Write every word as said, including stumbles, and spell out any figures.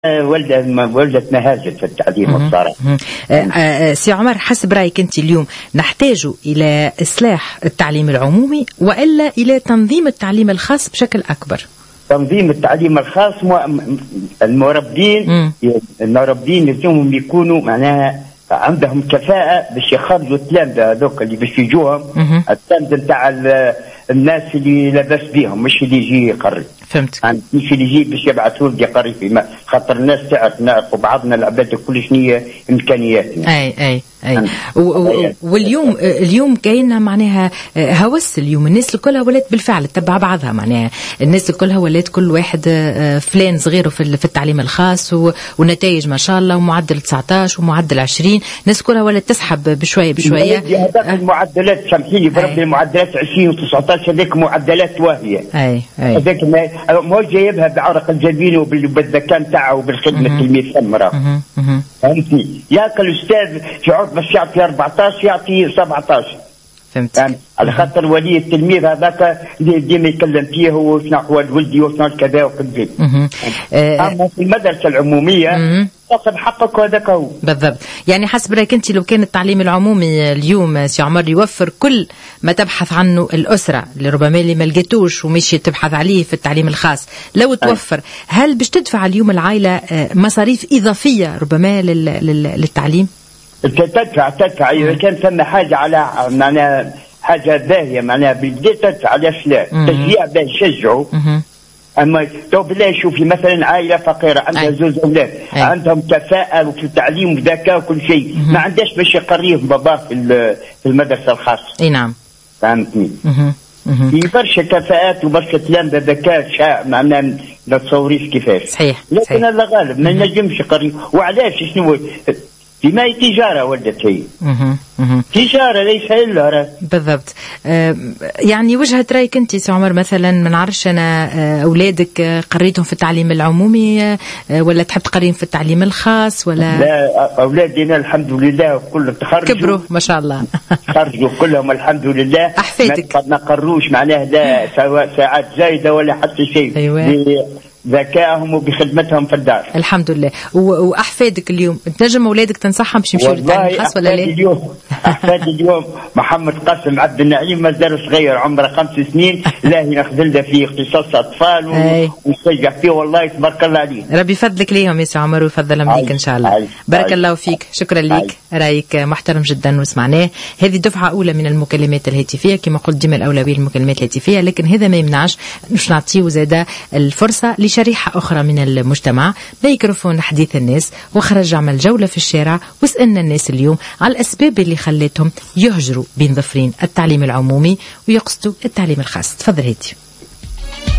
ولدة ولدة مهاجر في التعليم الصراحة. سي عمر، حسب رأيك أنت اليوم نحتاج إلى إصلاح التعليم العمومي وإلا إلى تنظيم التعليم الخاص بشكل أكبر؟ تنظيم التعليم الخاص، المربين المربين لازمهم يكونوا معناها عندهم كفاءة باش يخرجوا التلامذة هذوك اللي باش يجوهم، التلامذة نتاع الناس اللي لاباس بيهم، مش اللي يجي يقري. فهمت. يعني مش اللي يجي باش يبعثوا لي يقري فيما خاطر الناس تعرف نعرفوا بعضنا العباد كل شنو امكانياتنا. اي اي اي واليوم اليوم كاينه معناها هوس، اليوم الناس كلها ولات بالفعل تتبع بعضها، معناها الناس كلها ولات كل واحد فلان صغيره في التعليم الخاص ونتائج ما شاء الله ومعدل تسعطاش ومعدل عشرين، الناس كلها ولات تسحب بشويه بشويه. هذاك المعدلات سامحيني بربي، المعدلات عشرين وتسعطاش هذيك معدلات واهيه. اي اي هذاك ما جايبها بعرق الجبين وبالذكاء نتاعه وبالخدمه المثمره. فهمتني؟ ياك الاستاذ يقعد باش يعطي أربعطاش يعطي سبعطاش. فهمت. يعني على خاطر ولي التلميذ هذاك ديما يكلم فيه وشنو احوال ولدي وشنو كذا وكذا. اما في المدرسه العموميه حسب حقك هذاك هو بالضبط. يعني حسب رايك انت لو كان التعليم العمومي اليوم سي عمر يوفر كل ما تبحث عنه الاسره اللي ربما اللي ما لقيتوش ومشي تبحث عليه في التعليم الخاص، لو توفر هل باش تدفع اليوم العائله مصاريف اضافيه ربما للتعليم؟ تدفع تدفع اذا كان ثم حاجه على معناها حاجه باهيه معناها بديت تدفع، علاش لا؟ تشجيع باش يشجعوا. اما تو بالله شوفي مثلا عائله فقيره عندها زوج اولاد عندهم كفاءه في التعليم وذكاء وكل شيء، ما عندهاش باش يقريهم باباه في في المدرسه الخاصه. اي نعم. فهمتني؟ في برشا كفاءات وبرشا تلامذه ذكاء شاع معناها ما تصوريش كيفاش. صحيح. لكن هذا غالب ما ينجمش يقري. وعلاش شنو فيما هي تجارة ولدت هي تجارة ليس إلا رأي. بالضبط. آه يعني وجهة رأيك أنت سي عمر مثلا ما نعرفش أنا آه أولادك آه قريتهم في التعليم العمومي آه ولا تحب تقريهم في التعليم الخاص ولا؟ لا أولادنا الحمد لله كلهم تخرجوا كبروا ما شاء الله. تخرجوا كلهم الحمد لله. أحفادك ما قروش معناه لا ساعات زايدة ولا حتى شيء. أيوة. ذكائهم وبخدمتهم في الدار الحمد لله. واحفادك اليوم تنجم اولادك تنصحهم باش يمشيوا للتعليم الخاص ولا لا؟ اليوم احفادي اليوم محمد قاسم عبد النعيم مازال صغير عمره خمس سنين، لاهي نخدم في اختصاص اطفال ونشجع فيه والله تبارك الله عليه. ربي يفضلك ليهم يا سي عمر ويفضلهم ليك ان شاء الله. عاي. بارك عاي. الله فيك. شكرا لك. رايك محترم جدا وسمعناه. هذه دفعه اولى من المكالمات الهاتفيه، كما قلت ديما الاولويه للمكالمات الهاتفيه، لكن هذا ما يمنعش باش نعطيو زاده الفرصه شريحة أخرى من المجتمع. ميكروفون حديث الناس وخرج عمل جولة في الشارع وسألنا الناس اليوم على الأسباب اللي خلتهم يهجروا بين ظفرين التعليم العمومي ويقصدوا التعليم الخاص. تفضل هيتي.